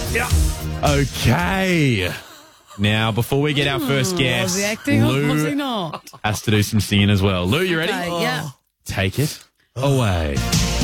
Yeah. Okay. Now, before we get our first guess, Was he acting or was he Lou not? has to do some singing as well. Lou, you ready? Okay, yeah. Take it away.